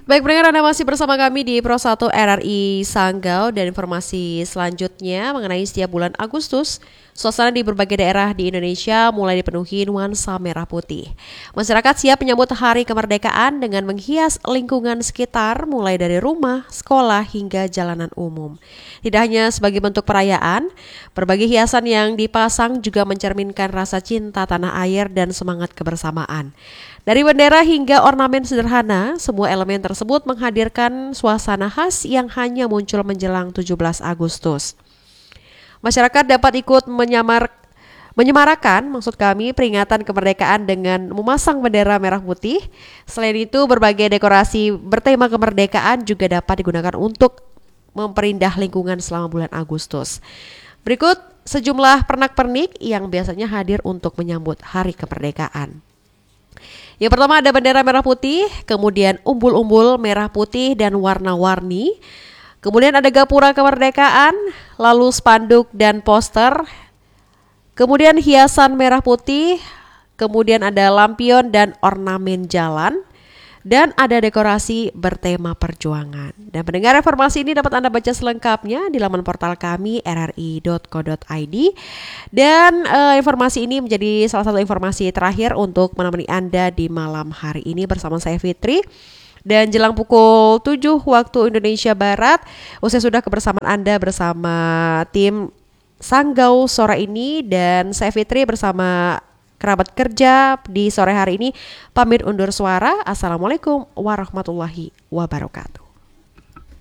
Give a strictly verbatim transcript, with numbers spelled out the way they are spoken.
Baik pendengar, Anda masih bersama kami di Pro satu R R I Sanggau dan informasi selanjutnya mengenai setiap bulan Agustus, suasana di berbagai daerah di Indonesia mulai dipenuhi nuansa merah putih. Masyarakat siap menyambut hari kemerdekaan dengan menghias lingkungan sekitar mulai dari rumah, sekolah hingga jalanan umum. Tidak hanya sebagai bentuk perayaan, berbagai hiasan yang dipasang juga mencerminkan rasa cinta tanah air dan semangat kebersamaan. Dari bendera hingga ornamen sederhana, semua elemen tersebut menghadirkan suasana khas yang hanya muncul menjelang tujuh belas Agustus. Masyarakat dapat ikut menyamar, menyemarakan maksud kami peringatan kemerdekaan dengan memasang bendera merah putih. Selain itu, berbagai dekorasi bertema kemerdekaan juga dapat digunakan untuk memperindah lingkungan selama bulan Agustus. Berikut sejumlah pernak-pernik yang biasanya hadir untuk menyambut hari kemerdekaan. Yang pertama ada bendera merah putih, kemudian umbul-umbul merah putih dan warna-warni. Kemudian ada gapura kemerdekaan, lalu spanduk dan poster. Kemudian hiasan merah putih, kemudian ada lampion dan ornamen jalan. Dan ada dekorasi bertema perjuangan. Dan pendengar, informasi ini dapat Anda baca selengkapnya di laman portal kami r r i dot co dot i d. Dan uh, informasi ini menjadi salah satu informasi terakhir untuk menemani Anda di malam hari ini bersama saya Fitri. Dan jelang pukul tujuh waktu Indonesia Barat, usai sudah kebersamaan Anda bersama tim Sanggau sore ini, dan saya Fitri bersama kerabat kerja di sore hari ini pamit undur suara. Assalamualaikum warahmatullahi wabarakatuh.